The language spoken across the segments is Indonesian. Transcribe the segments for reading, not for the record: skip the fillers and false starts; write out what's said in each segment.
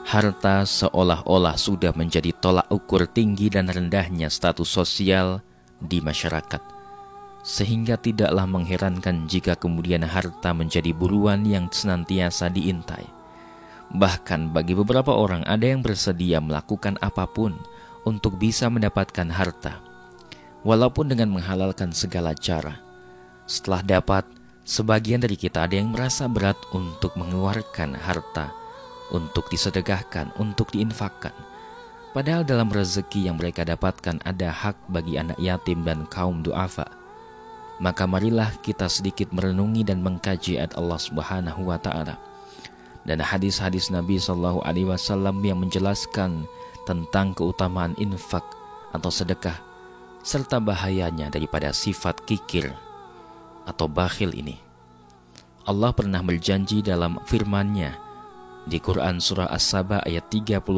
Harta seolah-olah sudah menjadi tolak ukur tinggi dan rendahnya status sosial di masyarakat, sehingga tidaklah mengherankan jika kemudian harta menjadi buruan yang senantiasa diintai. Bahkan bagi beberapa orang ada yang bersedia melakukan apapun untuk bisa mendapatkan harta, walaupun dengan menghalalkan segala cara. Setelah dapat, sebagian dari kita ada yang merasa berat untuk mengeluarkan harta, untuk disedekahkan, untuk diinfakkan. Padahal dalam rezeki yang mereka dapatkan ada hak bagi anak yatim dan kaum duafa. Maka marilah kita sedikit merenungi dan mengkaji ayat Allah Subhanahu wa Ta'ala dan hadis-hadis Nabi SAW yang menjelaskan tentang keutamaan infak atau sedekah serta bahayanya daripada sifat kikir atau bakhil ini. Allah pernah berjanji dalam firman-Nya di Quran surah As-Saba ayat 39.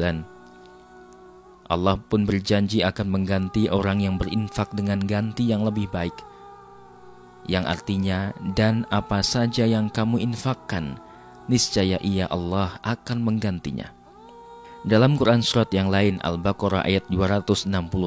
Allah pun berjanji akan mengganti orang yang berinfak dengan ganti yang lebih baik, yang artinya, dan apa saja yang kamu infakkan, niscaya Ia Allah akan menggantinya. Dalam Quran surat yang lain Al-Baqarah ayat 261,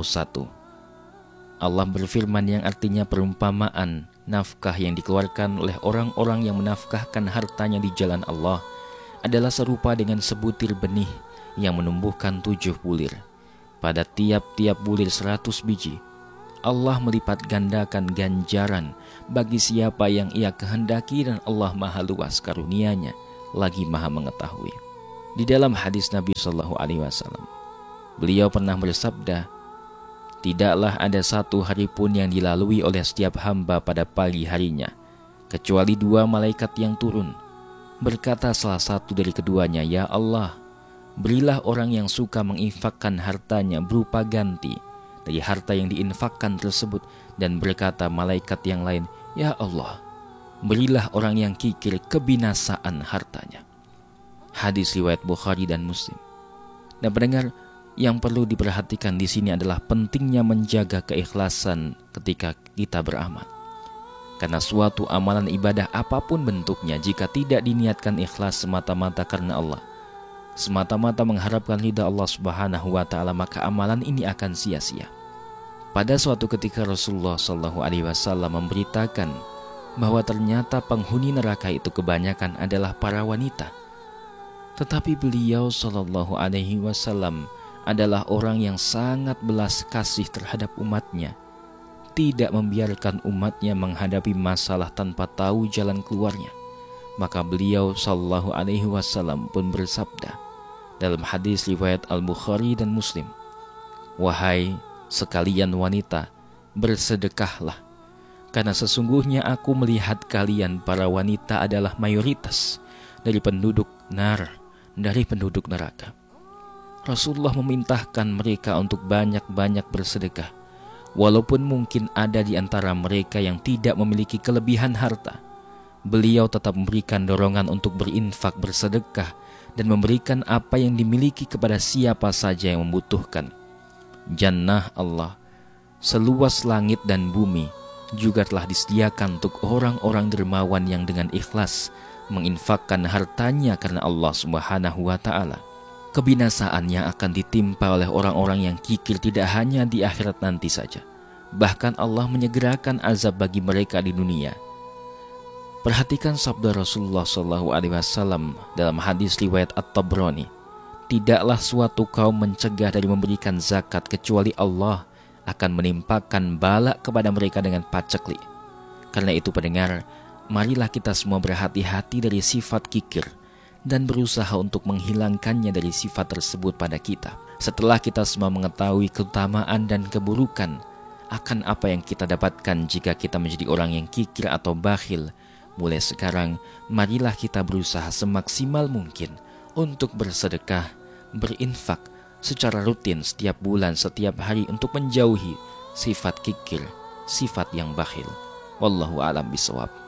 Allah berfirman yang artinya perumpamaan nafkah yang dikeluarkan oleh orang-orang yang menafkahkan hartanya di jalan Allah adalah serupa dengan sebutir benih yang menumbuhkan 7 bulir. Pada tiap-tiap bulir 100 biji. Allah melipat gandakan ganjaran bagi siapa yang Ia kehendaki, dan Allah maha luas karunia-Nya, lagi maha mengetahui. Di dalam hadis Nabi SAW, beliau pernah bersabda, tidaklah ada satu hari pun yang dilalui oleh setiap hamba pada pagi harinya, kecuali 2 malaikat yang turun. Berkata salah satu dari keduanya, ya Allah, berilah orang yang suka menginfakkan hartanya berupa ganti dari harta yang diinfakkan tersebut. Dan berkata malaikat yang lain, ya Allah, berilah orang yang kikir kebinasaan hartanya. Hadis riwayat Bukhari dan Muslim. Dan pendengar, yang perlu diperhatikan di sini adalah pentingnya menjaga keikhlasan ketika kita beramal. Karena suatu amalan ibadah apapun bentuknya, jika tidak diniatkan ikhlas semata-mata karena Allah, semata-mata mengharapkan ridha Allah Subhanahu wa Ta'ala, maka amalan ini akan sia-sia. Pada suatu ketika Rasulullah SAW memberitakan bahwa ternyata penghuni neraka itu kebanyakan adalah para wanita. Tetapi beliau SAW adalah orang yang sangat belas kasih terhadap umatnya, tidak membiarkan umatnya menghadapi masalah tanpa tahu jalan keluarnya. Maka beliau SAW pun bersabda dalam hadis riwayat Al-Bukhari dan Muslim, wahai sekalian wanita, bersedekahlah, karena sesungguhnya aku melihat kalian para wanita adalah mayoritas dari penduduk neraka. Rasulullah memintahkan mereka untuk banyak-banyak bersedekah, walaupun mungkin ada di antara mereka yang tidak memiliki kelebihan harta. Beliau tetap memberikan dorongan untuk berinfak, bersedekah, dan memberikan apa yang dimiliki kepada siapa saja yang membutuhkan. Jannah Allah, seluas langit dan bumi, juga telah disediakan untuk orang-orang dermawan yang dengan ikhlas menginfakkan hartanya karena Allah Subhanahu wa Ta'ala. Kebinasaan yang akan ditimpa oleh orang-orang yang kikir tidak hanya di akhirat nanti saja, bahkan Allah menyegerakan azab bagi mereka di dunia. Perhatikan sabda Rasulullah SAW dalam hadis riwayat At-Tabrani, tidaklah suatu kaum mencegah dari memberikan zakat kecuali Allah akan menimpakan bala kepada mereka dengan paceklik. Karena itu pendengar, marilah kita semua berhati-hati dari sifat kikir dan berusaha untuk menghilangkannya dari sifat tersebut pada kita. Setelah kita semua mengetahui keutamaan dan keburukan akan apa yang kita dapatkan jika kita menjadi orang yang kikir atau bakhil, mulai sekarang marilah kita berusaha semaksimal mungkin untuk bersedekah, berinfak secara rutin setiap bulan, setiap hari, untuk menjauhi sifat kikir, sifat yang bakhil. Wallahu a'lam bishawab.